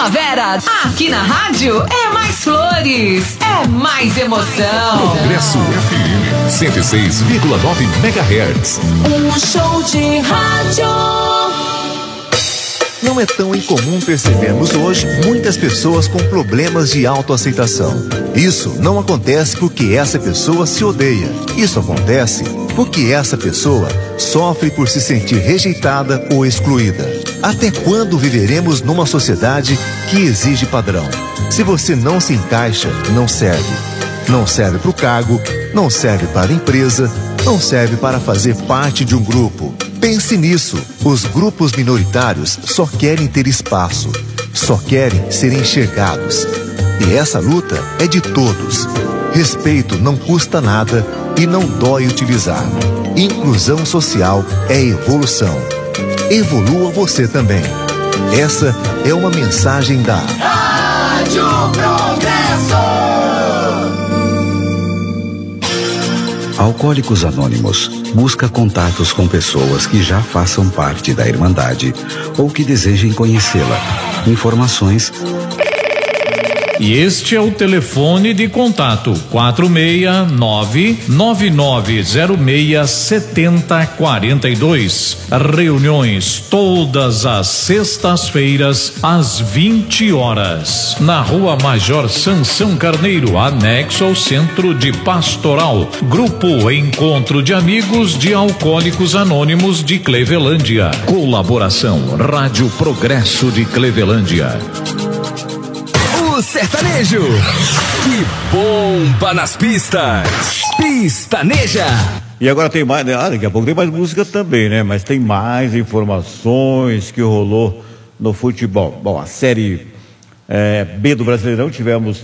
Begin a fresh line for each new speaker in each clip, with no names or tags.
Primavera, aqui na rádio é mais flores, é mais emoção.
Progresso FM 106,9 MHz.
Um show de rádio.
Não é tão incomum percebermos hoje muitas pessoas com problemas de autoaceitação. Isso não acontece porque essa pessoa se odeia. Isso acontece porque essa pessoa sofre por se sentir rejeitada ou excluída. Até quando viveremos numa sociedade que exige padrão? Se você não se encaixa, não serve. Não serve para o cargo, não serve para a empresa, não serve para fazer parte de um grupo. Pense nisso. Os grupos minoritários só querem ter espaço, só querem ser enxergados. E essa luta é de todos. Respeito não custa nada e não dói utilizar. Inclusão social é evolução. Evolua você também. Essa é uma mensagem da
Rádio Progresso.
Alcoólicos Anônimos busca contatos com pessoas que já façam parte da Irmandade ou que desejem conhecê-la. Informações.
E este é o telefone de contato: 469-9906-7042. Reuniões todas as sextas-feiras às 20 horas na Rua Major Sansão Carneiro, anexo ao Centro de Pastoral. Grupo Encontro de Amigos de Alcoólicos Anônimos de Clevelândia. Colaboração Rádio Progresso de Clevelândia.
O sertanejo que bomba nas pistas. Pistaneja.
E agora tem mais, daqui a pouco tem mais música também, né? Mas tem mais informações que rolou no futebol. Bom, a Série B do Brasileirão, tivemos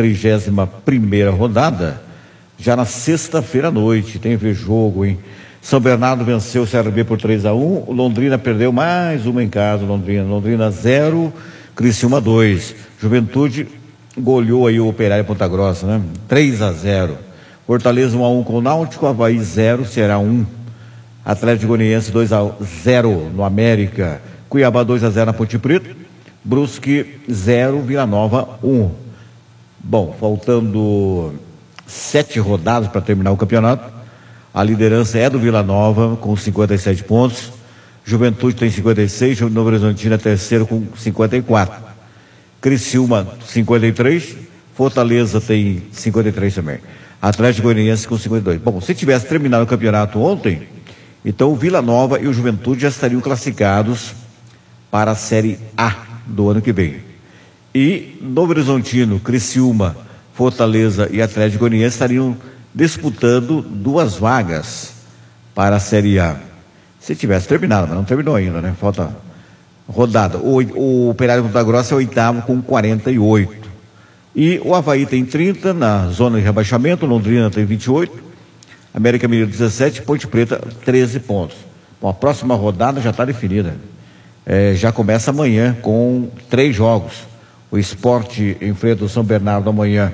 31ª rodada, já na sexta-feira à noite. Tem jogo, hein? São Bernardo venceu o CRB por 3-1, Londrina perdeu mais uma em casa, Londrina 0, Criciúma 2. Juventude goleou aí o Operário Ponta Grossa, né? 3-0. Fortaleza 1-1 com o Náutico, Avaí 0, Ceará 1. Atlético Goianiense 2-0 no América. Cuiabá 2-0 na Ponte Preta. Brusque 0, Vila Nova 1. Bom, faltando 7 rodadas para terminar o campeonato. A liderança é do Vila Nova com 57 pontos. Juventude tem 56, Novo Horizontino é terceiro com 54. Criciúma 53, Fortaleza tem 53 também. Atlético Goianiense com 52. Bom, se tivesse terminado o campeonato ontem, então o Vila Nova e o Juventude já estariam classificados para a Série A do ano que vem. E Novo Horizontino, Criciúma, Fortaleza e Atlético Goianiense estariam disputando 2 vagas para a Série A. Se tivesse terminado, mas não terminou ainda, né? Falta rodada. O Operário Ponta Grossa é o 8º com 48. E o Avaí tem 30 na zona de rebaixamento, Londrina tem 28, América Mineiro 17, Ponte Preta 13 pontos. Bom, a próxima rodada já está definida. Já começa amanhã com 3 jogos. O Sport enfrenta o São Bernardo amanhã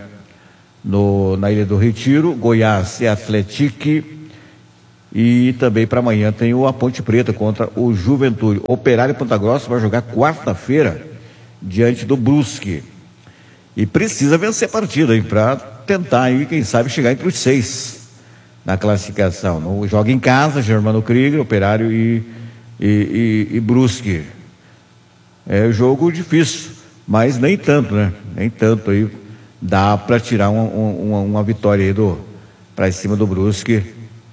na Ilha do Retiro, Goiás e Atlético. E também para amanhã tem a Ponte Preta contra o Juventude. Operário Ponta Grossa vai jogar quarta-feira diante do Brusque. E precisa vencer a partida, hein, para tentar aí, quem sabe, chegar entre os 6 na classificação. Joga em casa, Germano Krieger, Operário e Brusque. É jogo difícil, mas nem tanto, né? Nem tanto aí dá para tirar uma vitória aí para cima do Brusque.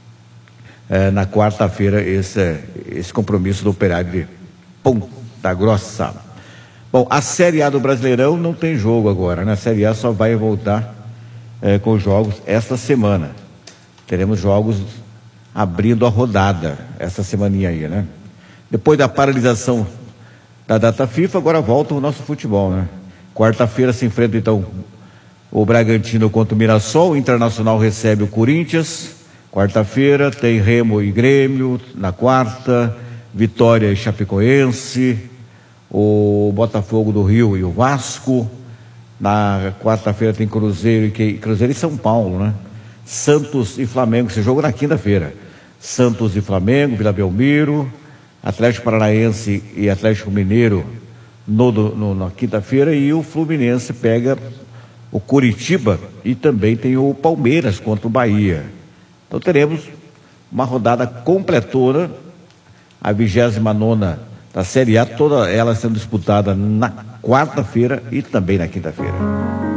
Na quarta-feira, esse compromisso do Operário de Ponta Grossa. Bom, a Série A do Brasileirão não tem jogo agora, né? A Série A só vai voltar com jogos esta semana. Teremos jogos abrindo a rodada essa semaninha aí, né? Depois da paralisação da data FIFA, agora volta o nosso futebol, né? Quarta-feira se enfrenta então o Bragantino contra o Mirassol, o Internacional recebe o Corinthians. Quarta-feira tem Remo e Grêmio, na quarta, Vitória e Chapecoense, o Botafogo do Rio e o Vasco. Na quarta-feira tem Cruzeiro e São Paulo, né? Santos e Flamengo, esse jogo na quinta-feira. Santos e Flamengo, Vila Belmiro, Atlético Paranaense e Atlético Mineiro na quinta-feira, e o Fluminense pega o Coritiba e também tem o Palmeiras contra o Bahia. Então teremos uma rodada completona, a 29ª da Série A, toda ela sendo disputada na quarta-feira e também na quinta-feira.